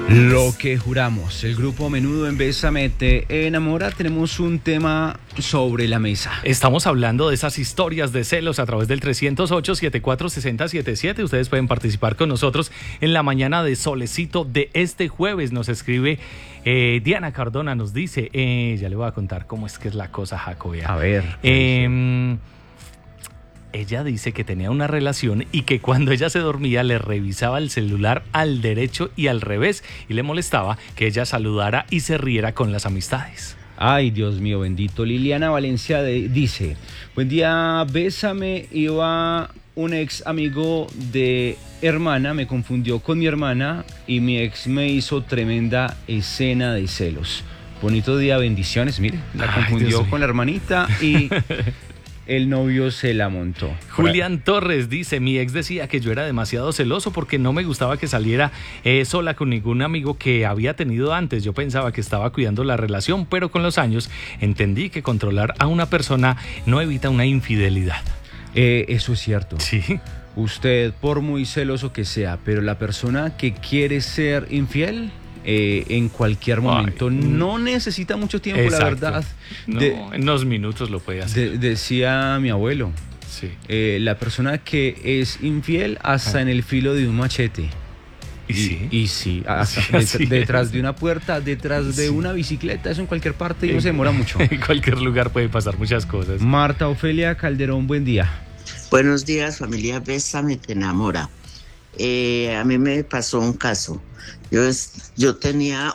Lo que juramos, el grupo Menudo en Bésame te enamora. Tenemos un tema sobre la mesa. Estamos hablando de esas historias de celos a través del 308-746077. Ustedes pueden participar con nosotros en la mañana de solecito de este jueves. Nos escribe Diana Cardona, nos dice, ya le voy a contar cómo es que es la cosa, Jacobea. A ver. Ella dice que tenía una relación y que cuando ella se dormía le revisaba el celular al derecho y al revés y le molestaba que ella saludara y se riera con las amistades. Ay, Dios mío, bendito. Liliana Valencia dice, buen día, Bésame, iba un ex amigo de hermana, me confundió con mi hermana y mi ex me hizo tremenda escena de celos. Bonito día, bendiciones, mire, la confundió con la hermanita y... el novio se la montó. Julián Torres dice, mi ex decía que yo era demasiado celoso porque no me gustaba que saliera sola con ningún amigo que había tenido antes. Yo pensaba que estaba cuidando la relación, pero con los años entendí que controlar a una persona no evita una infidelidad. Eso es cierto. Sí. Usted, por muy celoso que sea, pero la persona que quiere ser infiel... en cualquier momento. No necesita mucho tiempo. Exacto. La verdad. No, en unos minutos lo puede hacer. Decía mi abuelo. Sí. La persona que es infiel hasta en el filo de un machete. Y sí, detrás de una puerta, detrás de una bicicleta, eso en cualquier parte y no se demora mucho. En cualquier lugar puede pasar muchas cosas. Marta Ofelia Calderón, buen día. Buenos días, familia Bésame te enamora. A mí me pasó un caso. Yo tenía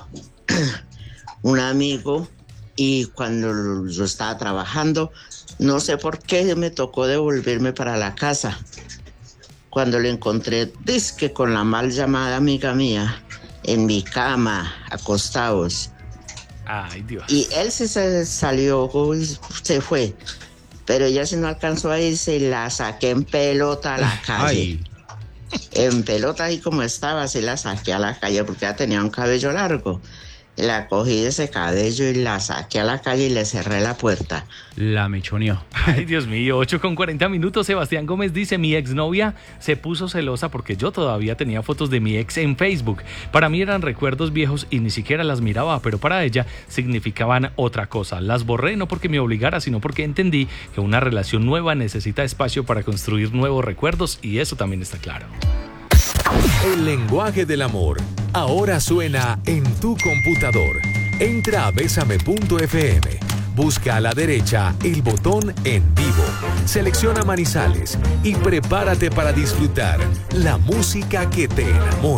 un amigo y cuando yo estaba trabajando, no sé por qué me tocó devolverme para la casa. Cuando lo encontré, dizque con la mal llamada amiga mía, en mi cama, acostados. Ay, Dios. Y él se salió y se fue, pero ella sí no alcanzó a irse y la saqué en pelota a la calle. Ay. En pelota y como estaba, se la saqué a la calle porque ella tenía un cabello largo. La cogí de ese cabello y la saqué a la calle y le cerré la puerta. La mechoneó. Ay, Dios mío, 8:40. Sebastián Gómez dice, mi exnovia se puso celosa porque yo todavía tenía fotos de mi ex en Facebook. Para mí eran recuerdos viejos y ni siquiera las miraba, pero para ella significaban otra cosa. Las borré no porque me obligara, sino porque entendí que una relación nueva necesita espacio para construir nuevos recuerdos y eso también está claro. El lenguaje del amor ahora suena en tu computador. Entra a Bésame.fm, busca a la derecha el botón En Vivo, selecciona Manizales y prepárate para disfrutar la música que te enamora.